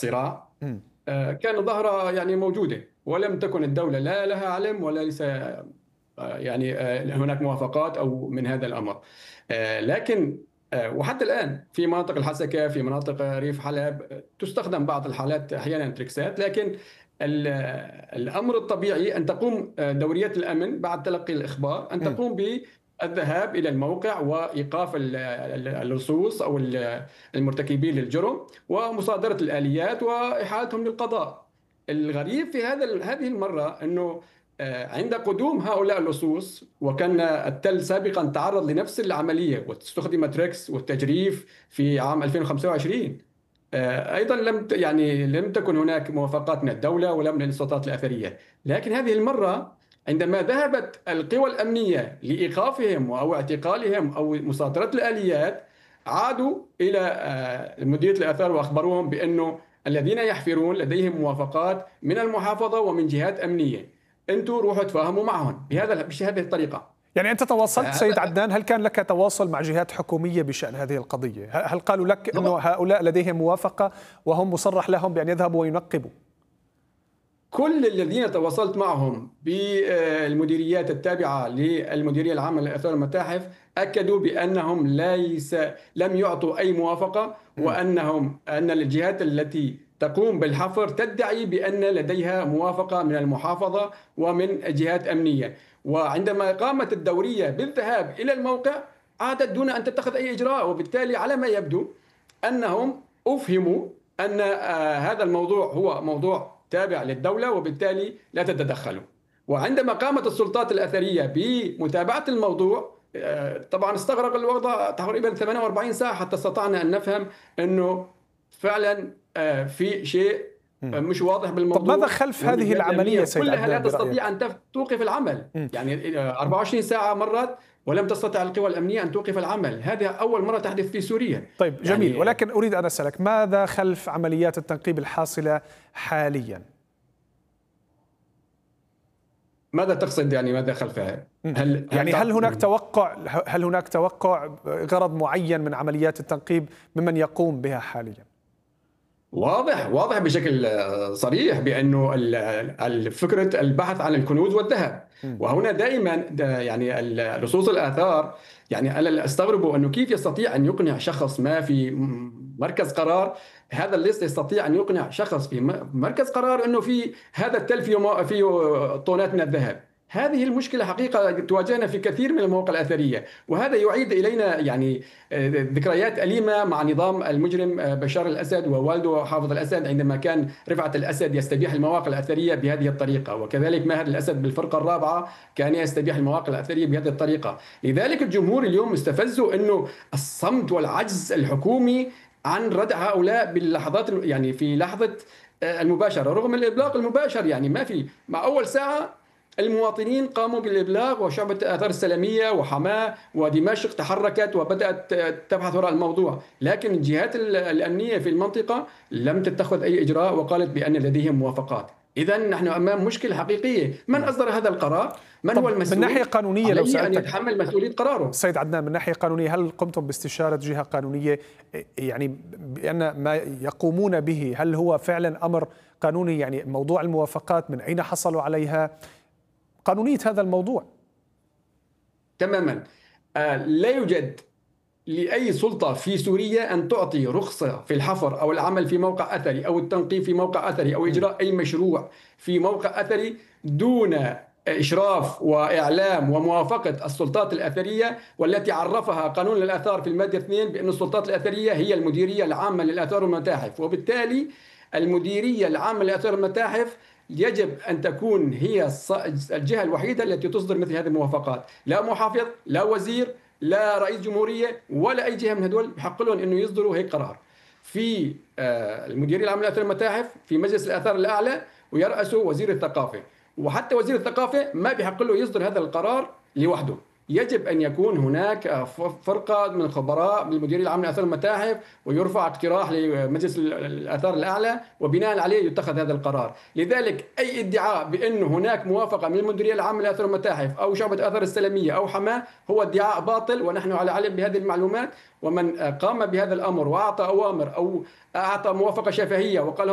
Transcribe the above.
الصراع إمم. كان ظاهرة يعني موجودة، ولم تكن الدولة لا لها علم ولا ليس يعني هناك موافقات أو من هذا الأمر. لكن وحتى الآن في مناطق الحسكة، في مناطق ريف حلب، تستخدم بعض الحالات أحيانا تريكسات، لكن الأمر الطبيعي أن تقوم دوريات الأمن بعد تلقي الإخبار أن إمم. تقوم بالذهاب إلى الموقع وإيقاف اللصوص أو المرتكبين للجرم ومصادرة الآليات وإحالتهم للقضاء. الغريب في هذه المرة أنه عند قدوم هؤلاء اللصوص، وكان التل سابقا تعرض لنفس العملية واستخدم تريكس والتجريف في عام 2025، أيضا لم تكن هناك موافقات من الدولة ولا من السلطات الأثرية. لكن هذه المرة عندما ذهبت القوى الأمنية لإيقافهم أو اعتقالهم أو مصادرة الآليات، عادوا إلى مديرية الآثار وأخبروهم بأنه الذين يحفرون لديهم موافقات من المحافظة ومن جهات أمنية، أنتم روحوا تفاهموا معهم بهذه الطريقة. يعني أنت تواصلت سيد عدنان، هل كان لك تواصل مع جهات حكومية بشأن هذه القضية؟ هل قالوا لك أنه هؤلاء لديهم موافقة وهم مصرح لهم بأن يذهبوا وينقبوا؟ كل الذين تواصلت معهم بالمديريات التابعة للمديرية العامة للآثار والمتاحف أكدوا بأنهم لم يعطوا أي موافقة، أن الجهات التي تقوم بالحفر تدعي بأن لديها موافقة من المحافظة ومن جهات أمنية، وعندما قامت الدورية بالذهاب إلى الموقع عادت دون أن تتخذ أي إجراء. وبالتالي على ما يبدو أنهم أفهموا أن هذا الموضوع هو موضوع تابع للدولة وبالتالي لا تتدخلوا. وعندما قامت السلطات الأثرية بمتابعة الموضوع، طبعا استغرق الوضع تقريبا 48 ساعة حتى استطعنا أن نفهم أنه فعلا في شيء مش واضح بالموضوع. طب ماذا خلف هذه العملية سيد كلها لا عدنان تستطيع أن توقف العمل. يعني 24 ساعة مرت ولم تستطع القوى الأمنية أن توقف العمل. هذه أول مرة تحدث في سوريا. طيب جميل، يعني ولكن أريد أن أسألك ماذا خلف عمليات التنقيب الحاصلة حاليا؟ ماذا تقصد يعني ماذا خلفها؟ هل هناك توقع غرض معين من عمليات التنقيب ممن يقوم بها حاليا؟ واضح بشكل صريح بأنه فكرة البحث عن الكنوز والذهب. وهنا دائما يعني لصوص الآثار، يعني أنا أستغرب أنه كيف يستطيع أن يقنع شخص ما في مركز قرار، هذا اللص يستطيع أن يقنع شخص في مركز قرار أنه في هذا التل فيه طونات من الذهب. هذه المشكلة حقيقة تواجهنا في كثير من المواقع الأثرية، وهذا يعيد إلينا يعني ذكريات أليمة مع نظام المجرم بشار الأسد ووالده حافظ الأسد، عندما كان رفعت الأسد يستبيح المواقع الأثرية بهذه الطريقة، وكذلك ماهر الأسد بالفرقة الرابعة كان يستبيح المواقع الأثرية بهذه الطريقة. لذلك الجمهور اليوم مستفزوا أنه الصمت والعجز الحكومي عن ردع هؤلاء باللحظات، يعني في لحظة المباشرة رغم الإبلاغ المباشر. يعني ما في، مع أول ساعة المواطنين قاموا بالإبلاغ، وشعبة آثار السلمية وحماة ودمشق تحركت وبدأت تبحث وراء الموضوع، لكن الجهات الأمنية في المنطقة لم تتخذ أي إجراء وقالت بأن لديهم موافقات. إذن نحن أمام مشكلة حقيقية. من أصدر هذا القرار؟ من هو المسؤول؟ من ناحية قانونية لو عليه أن يتحمل مسؤولية قراره. سيد عدنان، من ناحية قانونية هل قمتم باستشارة جهة قانونية يعني بأن ما يقومون به هل هو فعلا أمر قانوني؟ يعني موضوع الموافقات من أين حصلوا عليها؟ قانونية هذا الموضوع تماما. لا يوجد لأي سلطة في سوريا أن تعطي رخصة في الحفر أو العمل في موقع أثري أو التنقيب في موقع أثري أو إجراء أي مشروع في موقع أثري دون إشراف وإعلام وموافقة السلطات الأثرية، والتي عرفها قانون الآثار في المادة 2 بأن السلطات الأثرية هي المديرية العامة للآثار والمتاحف. وبالتالي المديرية العامة للآثار والمتاحف يجب أن تكون هي الجهة الوحيدة التي تصدر مثل هذه الموافقات. لا محافظ، لا وزير، لا رئيس جمهورية، ولا أي جهة من هدول بحق لهم أنه يصدروا هيك قرار. في المديرية العامة للآثار والمتاحف في مجلس الآثار الأعلى ويرأسه وزير الثقافة، وحتى وزير الثقافة ما بحق له يصدر هذا القرار لوحده. يجب أن يكون هناك فرقة من الخبراء بالمديرية العامة للآثار والمتاحف ويرفع اقتراح لمجلس الآثار الأعلى وبناء عليه يتخذ هذا القرار. لذلك أي ادعاء بأن هناك موافقة من المديرية العامة للآثار والمتاحف أو شعبة آثار السلمية أو حماة هو ادعاء باطل، ونحن على علم بهذه المعلومات. ومن قام بهذا الأمر وأعطى أوامر أو أعطى موافقة شفهية وقال